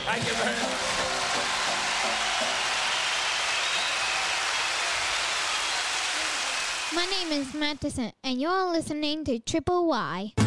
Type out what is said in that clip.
Thank you very much. My name is Madison, and you're listening to Triple Y.